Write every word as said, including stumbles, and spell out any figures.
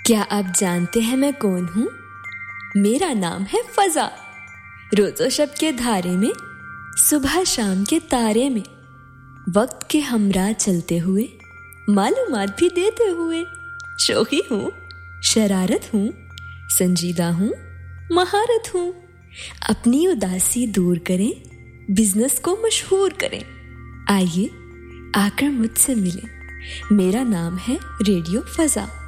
क्या आप जानते हैं मैं कौन हूँ? मेरा नाम है फजा। रोज़ो शब के धारे में, सुबह शाम के तारे में, वक्त के हमरा चलते हुए, मालूमात भी देते हुए। शोखी हूँ, शरारत हूँ, संजीदा हूँ, महारत हूँ। अपनी उदासी दूर करें, बिजनेस को मशहूर करें। आइए आकर मुझसे मिलें। मेरा नाम है रेडियो फजा।